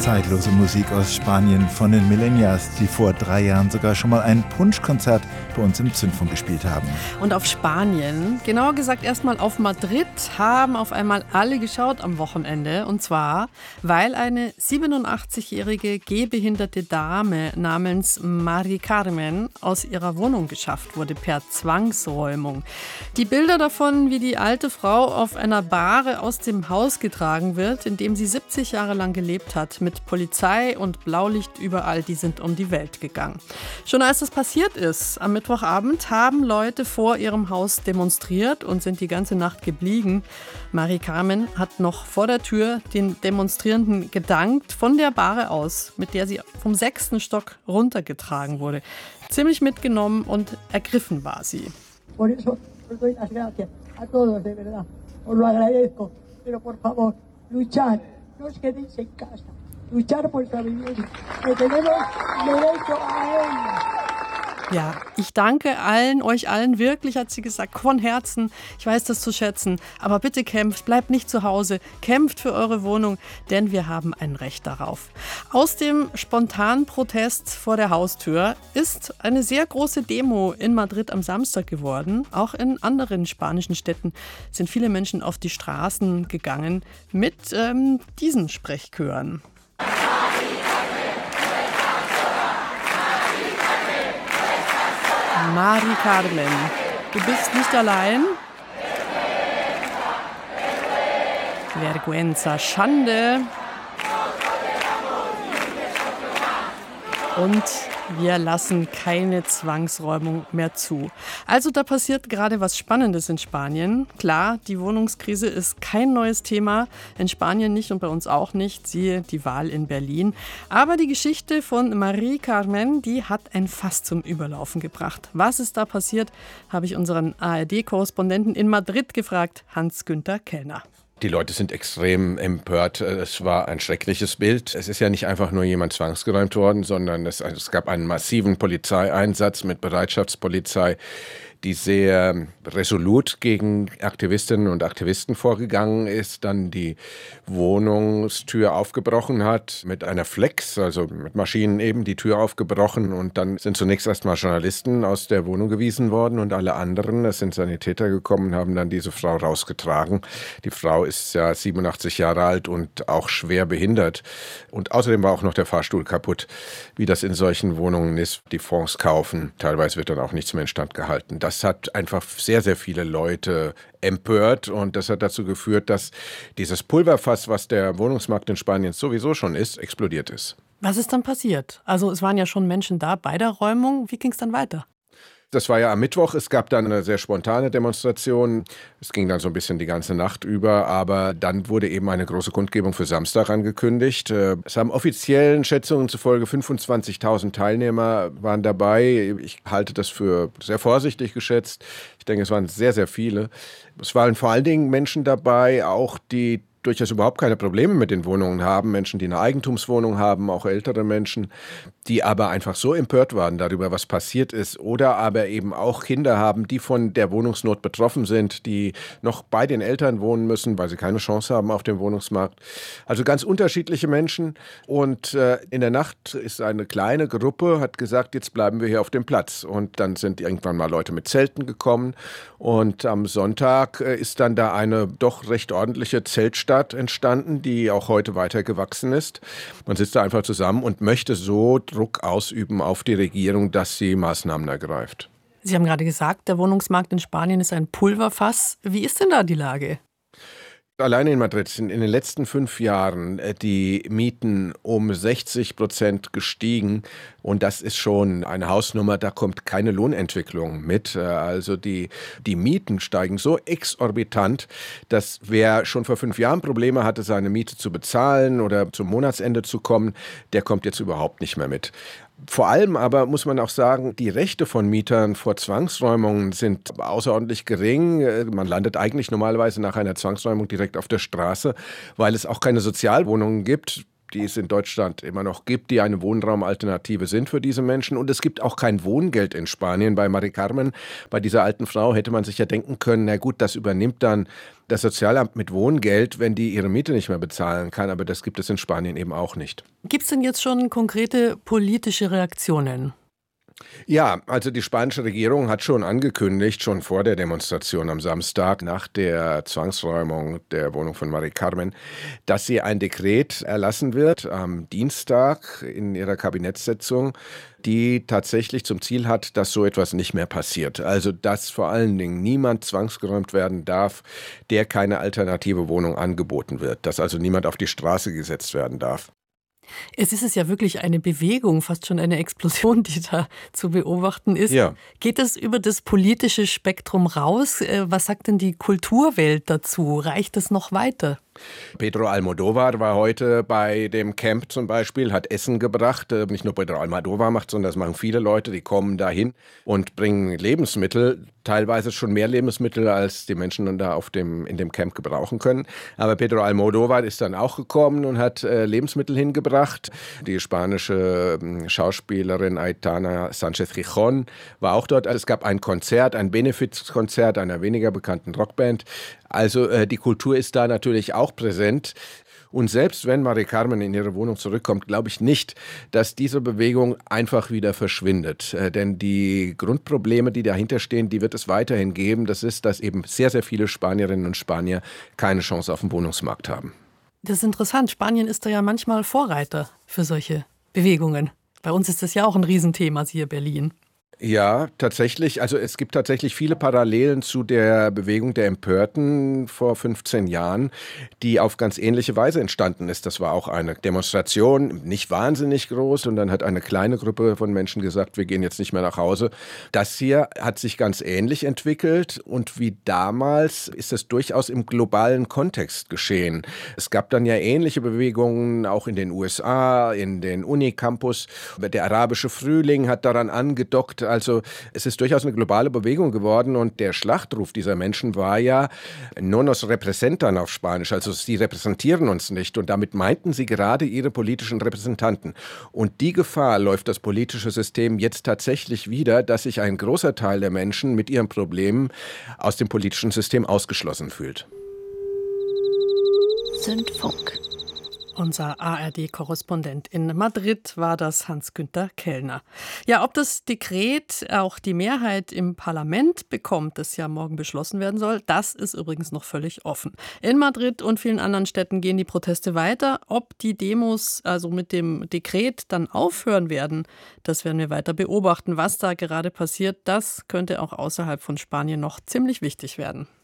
Zeitlose Musik aus Spanien von den Millennials, die vor 3 Jahren sogar schon mal ein Punschkonzert bei uns im Zündfunk gespielt haben. Und auf Spanien, genauer gesagt erstmal auf Madrid, haben auf einmal alle geschaut am Wochenende. Und zwar, weil eine 87-jährige gehbehinderte Dame namens Mari Carmen aus ihrer Wohnung geschafft wurde per Zwangsräumung. Die Bilder davon, wie die alte Frau auf einer Bahre aus dem Haus getragen wird, in dem sie 70 Jahre lang gelebt hat, mit Polizei und Blaulicht überall, die sind um die Welt gegangen. Schon als das passiert ist, am Mittwochabend, haben Leute vor ihrem Haus demonstriert und sind die ganze Nacht geblieben. Mari Carmen hat noch vor der Tür den Demonstrierenden gedankt, von der Bahre aus, mit der sie vom 6. Stock runtergetragen wurde. Ziemlich mitgenommen und ergriffen war sie. Por eso os doy las gracias a todos, de verdad. Os lo agradezco. Pero por favor, luchad. No os quedéis en casa. Luchar por la vivienda. Que tenemos derecho a ella. Ja, ich danke euch allen wirklich, hat sie gesagt, von Herzen. Ich weiß das zu schätzen. Aber bitte kämpft, bleibt nicht zu Hause. Kämpft für eure Wohnung, denn wir haben ein Recht darauf. Aus dem spontanen Protest vor der Haustür ist eine sehr große Demo in Madrid am Samstag geworden. Auch in anderen spanischen Städten sind viele Menschen auf die Straßen gegangen mit diesen Sprechchören. Mari Carmen, du bist nicht allein. Vergüenza, Schande. Und wir lassen keine Zwangsräumung mehr zu. Also da passiert gerade was Spannendes in Spanien. Klar, die Wohnungskrise ist kein neues Thema. In Spanien nicht und bei uns auch nicht. Siehe die Wahl in Berlin. Aber die Geschichte von Mari Carmen, die hat ein Fass zum Überlaufen gebracht. Was ist da passiert, habe ich unseren ARD-Korrespondenten in Madrid gefragt, Hans-Günther Kellner. Die Leute sind extrem empört. Es war ein schreckliches Bild. Es ist ja nicht einfach nur jemand zwangsgeräumt worden, sondern es gab einen massiven Polizeieinsatz mit Bereitschaftspolizei, die sehr resolut gegen Aktivistinnen und Aktivisten vorgegangen ist, dann die Wohnungstür aufgebrochen hat mit einer Flex, also mit Maschinen eben die Tür aufgebrochen, und dann sind zunächst erstmal Journalisten aus der Wohnung gewiesen worden und alle anderen, es sind Sanitäter gekommen, haben dann diese Frau rausgetragen. Die Frau ist ja 87 Jahre alt und auch schwer behindert, und außerdem war auch noch der Fahrstuhl kaputt, wie das in solchen Wohnungen ist, die Fonds kaufen. Teilweise wird dann auch nichts mehr instand gehalten. Das hat einfach sehr, sehr viele Leute empört, und das hat dazu geführt, dass dieses Pulverfass, was der Wohnungsmarkt in Spanien sowieso schon ist, explodiert ist. Was ist dann passiert? Also es waren ja schon Menschen da bei der Räumung. Wie ging es dann weiter? Das war ja am Mittwoch. Es gab dann eine sehr spontane Demonstration. Es ging dann so ein bisschen die ganze Nacht über, aber dann wurde eben eine große Kundgebung für Samstag angekündigt. Es haben offiziellen Schätzungen zufolge 25.000 Teilnehmer waren dabei. Ich halte das für sehr vorsichtig geschätzt. Ich denke, es waren sehr, sehr viele. Es waren vor allen Dingen Menschen dabei, auch die durchaus überhaupt keine Probleme mit den Wohnungen haben, Menschen, die eine Eigentumswohnung haben, auch ältere Menschen, die aber einfach so empört waren darüber, was passiert ist, oder aber eben auch Kinder haben, die von der Wohnungsnot betroffen sind, die noch bei den Eltern wohnen müssen, weil sie keine Chance haben auf dem Wohnungsmarkt. Also ganz unterschiedliche Menschen, und in der Nacht ist eine kleine Gruppe, hat gesagt, jetzt bleiben wir hier auf dem Platz, und dann sind irgendwann mal Leute mit Zelten gekommen, und am Sonntag ist dann da eine doch recht ordentliche Zeltstadt entstanden, die auch heute weiter gewachsen ist. Man sitzt da einfach zusammen und möchte so Druck ausüben auf die Regierung, dass sie Maßnahmen ergreift. Sie haben gerade gesagt, der Wohnungsmarkt in Spanien ist ein Pulverfass. Wie ist denn da die Lage? Alleine in Madrid sind in den letzten 5 Jahren die Mieten um 60% gestiegen. Und das ist schon eine Hausnummer, da kommt keine Lohnentwicklung mit. Also die Mieten steigen so exorbitant, dass wer schon vor 5 Jahren Probleme hatte, seine Miete zu bezahlen oder zum Monatsende zu kommen, der kommt jetzt überhaupt nicht mehr mit. Vor allem aber muss man auch sagen, die Rechte von Mietern vor Zwangsräumungen sind außerordentlich gering. Man landet eigentlich normalerweise nach einer Zwangsräumung direkt auf der Straße, weil es auch keine Sozialwohnungen gibt. die es in Deutschland immer noch gibt, die eine Wohnraumalternative sind für diese Menschen. Und es gibt auch kein Wohngeld in Spanien. Bei Mari Carmen, bei dieser alten Frau, hätte man sich ja denken können, na gut, das übernimmt dann das Sozialamt mit Wohngeld, wenn die ihre Miete nicht mehr bezahlen kann. Aber das gibt es in Spanien eben auch nicht. Gibt es denn jetzt schon konkrete politische Reaktionen? Ja, also die spanische Regierung hat schon angekündigt, schon vor der Demonstration am Samstag nach der Zwangsräumung der Wohnung von Mari Carmen, dass sie ein Dekret erlassen wird am Dienstag in ihrer Kabinettssitzung, die tatsächlich zum Ziel hat, dass so etwas nicht mehr passiert. Also dass vor allen Dingen niemand zwangsgeräumt werden darf, der keine alternative Wohnung angeboten wird. Dass also niemand auf die Straße gesetzt werden darf. Es ist ja wirklich eine Bewegung, fast schon eine Explosion, die da zu beobachten ist. Ja. Geht es über das politische Spektrum raus? Was sagt denn die Kulturwelt dazu? Reicht es noch weiter? Pedro Almodóvar war heute bei dem Camp zum Beispiel, hat Essen gebracht. Nicht nur Pedro Almodóvar macht, sondern das machen viele Leute, die kommen dahin und bringen Lebensmittel, teilweise schon mehr Lebensmittel, als die Menschen dann da in dem Camp gebrauchen können. Aber Pedro Almodóvar ist dann auch gekommen und hat Lebensmittel hingebracht. Die spanische Schauspielerin Aitana Sánchez Gijón war auch dort. Es gab ein Konzert, ein Benefizkonzert einer weniger bekannten Rockband. Also die Kultur ist da natürlich auch präsent. Und selbst wenn Mari Carmen in ihre Wohnung zurückkommt, glaube ich nicht, dass diese Bewegung einfach wieder verschwindet. Denn die Grundprobleme, die dahinter stehen, die wird es weiterhin geben. Das ist, dass eben sehr, sehr viele Spanierinnen und Spanier keine Chance auf dem Wohnungsmarkt haben. Das ist interessant. Spanien ist da ja manchmal Vorreiter für solche Bewegungen. Bei uns ist das ja auch ein Riesenthema, hier Berlin. Ja, tatsächlich. Also es gibt tatsächlich viele Parallelen zu der Bewegung der Empörten vor 15 Jahren, die auf ganz ähnliche Weise entstanden ist. Das war auch eine Demonstration, nicht wahnsinnig groß, und dann hat eine kleine Gruppe von Menschen gesagt, wir gehen jetzt nicht mehr nach Hause. Das hier hat sich ganz ähnlich entwickelt, und wie damals ist es durchaus im globalen Kontext geschehen. Es gab dann ja ähnliche Bewegungen auch in den USA, in den Unicampus. Der arabische Frühling hat daran angedockt. Also es ist durchaus eine globale Bewegung geworden, und der Schlachtruf dieser Menschen war ja «No nos representan» auf Spanisch, also sie repräsentieren uns nicht, und damit meinten sie gerade ihre politischen Repräsentanten. Und die Gefahr läuft das politische System jetzt tatsächlich wieder, dass sich ein großer Teil der Menschen mit ihren Problemen aus dem politischen System ausgeschlossen fühlt. Zündfunk. Unser ARD-Korrespondent in Madrid war das Hans-Günther Kellner. Ja, ob das Dekret auch die Mehrheit im Parlament bekommt, das ja morgen beschlossen werden soll, das ist übrigens noch völlig offen. In Madrid und vielen anderen Städten gehen die Proteste weiter. Ob die Demos also mit dem Dekret dann aufhören werden, das werden wir weiter beobachten. Was da gerade passiert, das könnte auch außerhalb von Spanien noch ziemlich wichtig werden.